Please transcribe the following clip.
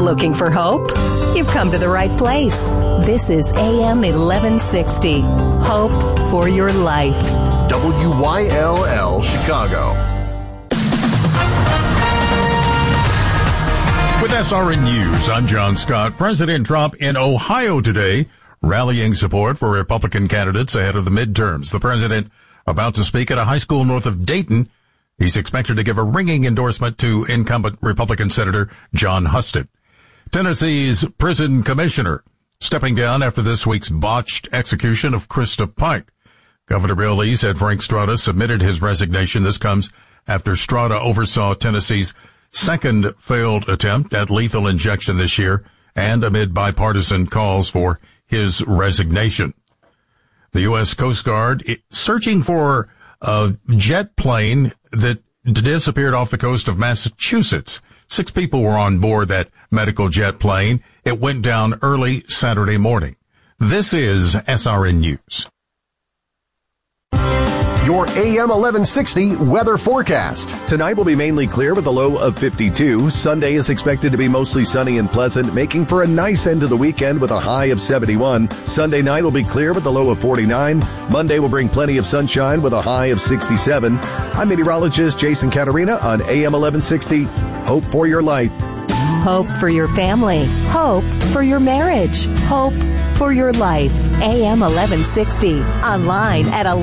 Looking for hope? You've come to the right place. This is AM 1160. Hope for your life. WYLL Chicago. With SRN News, I'm John Scott. President Trump in Ohio today, rallying support for Republican candidates ahead of the midterms. The president about to speak at a high school north of Dayton. He's expected to give a ringing endorsement to incumbent Republican Senator John Husted. Tennessee's prison commissioner stepping down after this week's botched execution of Krista Pike. Governor Bill Lee said Frank Strada submitted his resignation. This comes after Strada oversaw Tennessee's second failed attempt at lethal injection this year and amid bipartisan calls for his resignation. The U.S. Coast Guard searching for a jet plane that disappeared off the coast of Massachusetts. 6 people were on board that medical jet plane. It went down early Saturday morning. This is SRN News. Your AM 1160 weather forecast. Tonight will be mainly clear with a low of 52. Sunday is expected to be mostly sunny and pleasant, making for a nice end to the weekend with a high of 71. Sunday night will be clear with a low of 49. Monday will bring plenty of sunshine with a high of 67. I'm meteorologist Jason Caterina on AM 1160. Hope for your life. Hope for your family. Hope for your marriage. Hope for your life. AM 1160. Online at